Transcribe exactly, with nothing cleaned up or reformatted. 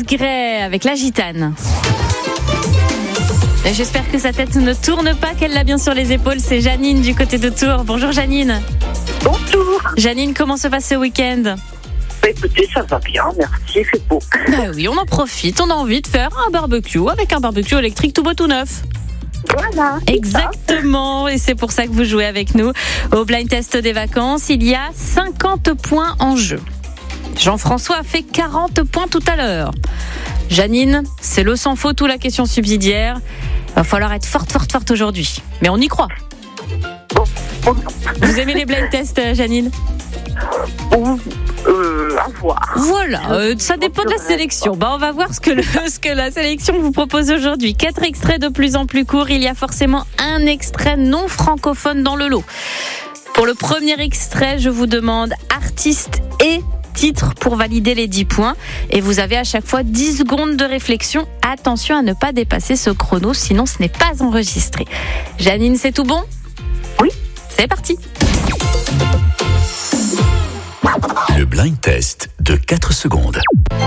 Maigret avec la gitane. Et j'espère que sa tête ne tourne pas, qu'elle l'a bien sur les épaules. C'est Janine du côté de Tours. Bonjour Janine. Bonjour. Janine, comment se passe ce week-end ? Bah, écoutez, ça va bien, merci, c'est beau. Bah oui, on en profite, on a envie de faire un barbecue avec un barbecue électrique tout beau tout neuf. Voilà. Exactement, et c'est pour ça que vous jouez avec nous au blind test des vacances. Il y a cinquante points en jeu. Jean-François a fait quarante points tout à l'heure. Janine, c'est le sans faute ou la question subsidiaire. Va falloir être forte, forte, forte aujourd'hui. Mais on y croit. Bon, bon. Vous aimez les blind tests, Janine ? Ou, euh, à voir. Voilà, euh, ça dépend de la sélection. Bah, on va voir ce que, le, ce que la sélection vous propose aujourd'hui. Quatre extraits de plus en plus courts. Il y a forcément un extrait non francophone dans le lot. Pour le premier extrait, je vous demande artiste et titre pour valider les dix points. Et vous avez à chaque fois dix secondes de réflexion. Attention à ne pas dépasser ce chrono, sinon ce n'est pas enregistré. Janine, c'est tout bon ? Oui. C'est parti. Le blind test de quatre secondes.